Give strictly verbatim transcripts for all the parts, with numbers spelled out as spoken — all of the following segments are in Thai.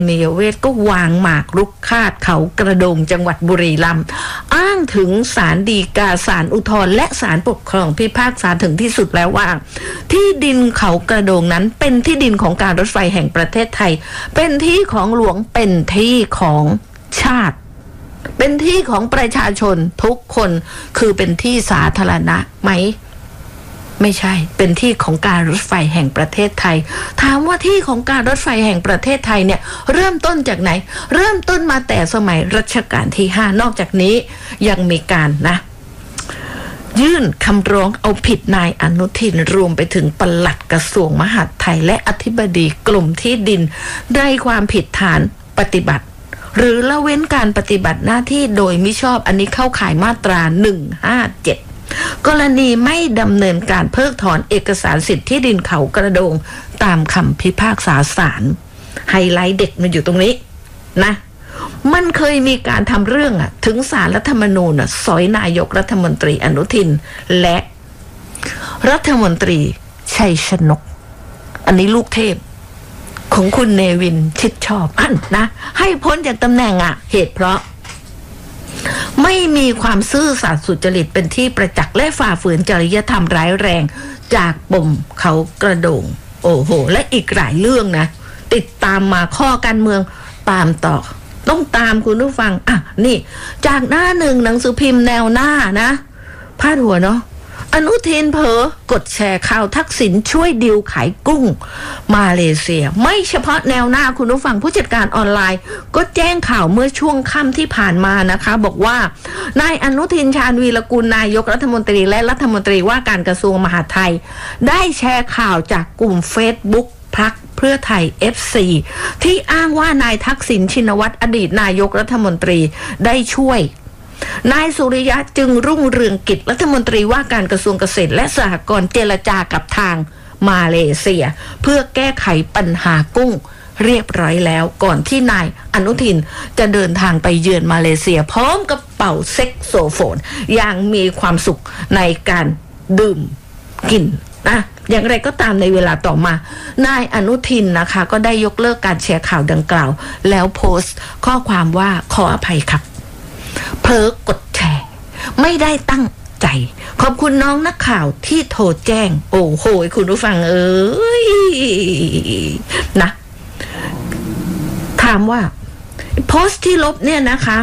เมียเวทก็วางหมากรุกคาดเขากระโดงจังหวัดบุรีรัมย์อ้างถึงศาลฎีกาศาลอุทธรณ์และศาลปกครองพิพากษาถึงที่สุดแล้วว่าที่ดินเขากระโดงนั้นเป็นที่ดินของการรถไฟแห่งประเทศไทยเป็นที่ของหลวงเป็นที่ของชาติเป็นที่ของประชาชนทุกคนคือเป็นที่สาธารณะไหมไม่ใช่เป็นที่ของการรถไฟแห่งประเทศไทยถามว่าที่ของการรถไฟแห่งประเทศไทยเนี่ยเริ่มต้นจากไหนเริ่มต้นมาแต่สมัยรัชกาลที่ห้านอกจากนี้ยังมีการนะยื่นคำร้องเอาผิดนายอนุทินรวมไปถึงปลัดกระทรวงมหาดไทยและอธิบดีกรมที่ดินได้ความผิดฐานปฏิบัติหรือละเว้นการปฏิบัติหน้าที่โดยมิชอบอันนี้เข้าข่ายมาตราหนึ่งห้าเจ็ดกรณีไม่ดำเนินการเพิกถอนเอกสารสิทธิที่ดินเขากระโดงตามคำพิพากษาศาลไฮไลท์เด็กมันอยู่ตรงนี้นะมันเคยมีการทำเรื่องอะถึงศาลรัฐธรรมนูญอะสอยนายกรัฐมนตรีอนุทินและรัฐมนตรีชัยชนกอันนี้ลูกเทพของคุณเนวินชิดชอบอันนะให้พ้นจากตำแหน่งอะเหตุเพราะไม่มีความซื่อสัตย์สุจริตเป็นที่ประจักษ์และฝ่าฝืนจริยธรรมร้ายแรงจากปมเขากระโดงโอ้โหและอีกหลายเรื่องนะติดตามมาข้อการเมืองตามต่อต้องตามคุณผู้ฟังอ่ะนี่จากหน้าหนึ่งหนังสือพิมพ์แนวหน้านะพาดหัวเนาะอนุทินเผลอกดแชร์ข่าวทักษิณช่วยดิวขายกุ้งมาเลเซียไม่เฉพาะแนวหน้าคุณผู้ฟังผู้จัดการออนไลน์ก็แจ้งข่าวเมื่อช่วงค่ำที่ผ่านมานะคะบอกว่านายอนุทินชาญวีรกุลนายกรัฐมนตรีและรัฐมนตรีว่าการกระทรวงมหาดไทยได้แชร์ข่าวจากกลุ่ม Facebook พรรคเพื่อไทย เอฟ ซี ที่อ้างว่านายทักษิณชินวัตรอดีตนายกรัฐมนตรีได้ช่วยนายสุริยะจึงรุ่งเรืองกิจรัฐมนตรีว่าการกระทรวงเกษตรและสหกรณ์เจรจากับทางมาเลเซียเพื่อแก้ไขปัญหากุ้งเรียบร้อยแล้วก่อนที่นายอนุทินจะเดินทางไปเยือนมาเลเซียพร้อมกับเป่าเซ็กโซโฟนอย่างมีความสุขในการดื่มกินนะอย่างไรก็ตามในเวลาต่อมานายอนุทินนะคะก็ได้ยกเลิกการแชร์ข่าวดังกล่าวแล้วโพสต์ข้อความว่าขออภัยครับเพ้อกดแชร์ไม่ได้ตั้งใจขอบคุณน้องนักข่าวที่โทรแจ้งโอ้โหคุณผู้ฟังเอ้ยนะถามว่าโพสต์ที่ลบเนี่ยนะคะ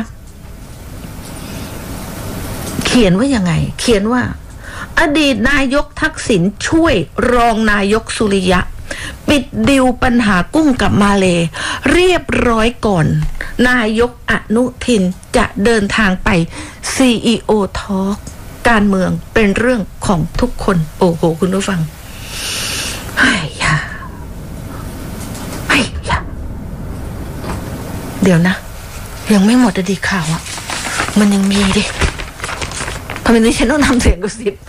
เขียนว่ายังไงเขียนว่าอดีตนายกทักษิณช่วยรองนายกสุริยะปิดดิวปัญหากุ้งกับมาเลเรียบร้อยก่อนนายกอนุทินจะเดินทางไป ซี อี โอ Talk การเมืองเป็นเรื่องของทุกคนโอ้โหคุณผู้ฟังไอ้ยาไอ้ยาเดี๋ยวนะยังไม่หมดอดีตข่าวอ่ะมันยังมีดิทำไมนี่ฉันต้องทำเสียงกระซิบ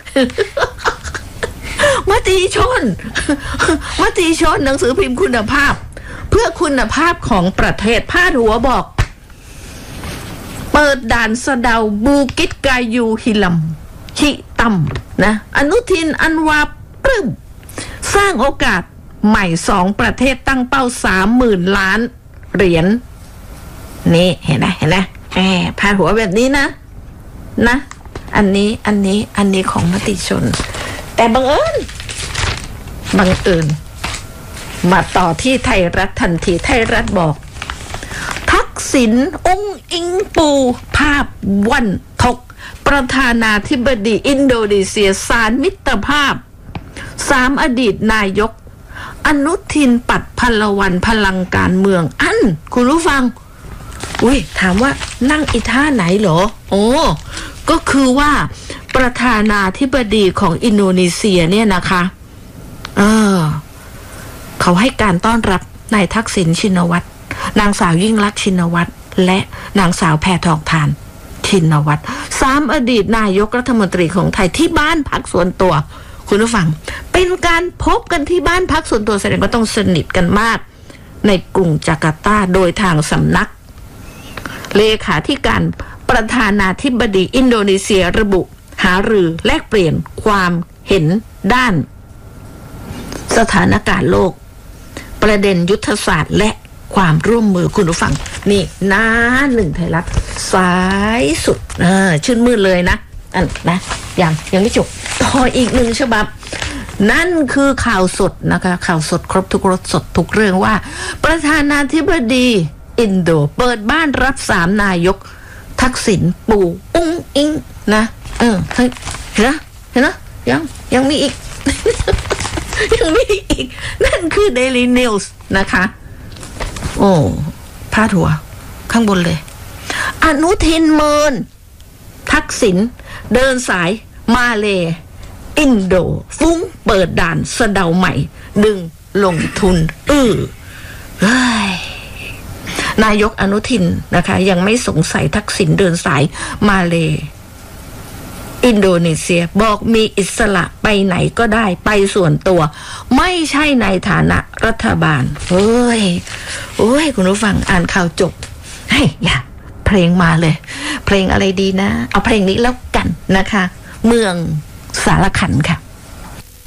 มติชนมติชนหนังสือพิมพ์คุณภาพเพื่อคุณภาพของประเทศพาดหัวบอกเปิดด่านสะเดาบูกิตกายูฮิลัมฮิตัมนะอนุทินอันวาปรึ้มสร้างโอกาสใหม่สองประเทศตั้งเป้าสามหมื่นล้านเหรียญนี่เห็นไหมเห็นไหมแหมพาดหัวแบบนี้นะนะอันนี้อันนี้อันนี้ของมติชนแต่บังเอิญบังเอิญมาต่อที่ไทยรัฐทันทีไทยรัฐบอกทักษิณองค์อิงปูภาพวันทกประธานาธิบดีอินโดนีเซียสารมิตรภาพสามอดีตนายกอนุทินปัดพลวันพลังการเมืองอันคุณรู้ฟังอุ้ยถามว่านั่งอีท่าไหนเหรอโอ้ก็คือว่าประธานาธิบดีของอินโดนีเซียเนี่ยนะคะเออเขาให้การต้อนรับนายทักษิณชินวัตรนางสาวยิ่งลักษณ์ชินวัตรและนางสาวแพทองธารชินวัตรสามอดีตนายกรัฐมนตรีของไทยที่บ้านพักส่วนตัวคุณผู้ฟังเป็นการพบกันที่บ้านพักส่วนตัวแสดงว่าต้องสนิทกันมากในกรุงจาการ์ตาโดยทางสำนักเลขาธิการประธานาธิบดีอินโดนีเซียระบุหารือแลกเปลี่ยนความเห็นด้านสถานการณ์โลกประเด็นยุทธศาสตร์และความร่วมมือคุณผู้ฟังนี่หน้าหนึ่งไทยรัฐสายสุดเออชื่นมืดเลยนะอันนะยังยังไม่จบต่ออีกหนึ่งฉบับนั่นคือข่าวสดนะคะข่าวสดครบทุกรสสดทุกเรื่องว่าประธานาธิบดีอินโดเปิดบ้านรับสามนายกทักษิณปู่อุ้งอิงนะเออเห็นนะเห็นนะยังยังมีอีก ยังมีอีกนั่นคือ Daily News นะคะโอ้พาดหัวข้างบนเลยอนุทินเมินทักษิณเดินสายมาเลอินโดฟุ้งเปิดด่านสะเดาใหม่ดึงลงทุนเออเฮ้ยนายกอนุทินนะคะยังไม่สงสัยทักษิณเดินสายมาเลอินโดนีเซียบอกมีอิสระไปไหนก็ได้ไปส่วนตัวไม่ใช่ในฐานะรัฐบาลเฮ้ยโอ้ยคุณผู้ฟังอ่านข่าวจบเฮ้ยอย่าเพลงมาเลยเพลงอะไรดีนะเอาเพลงนี้แล้วกันนะคะเมืองสารขันค่ะ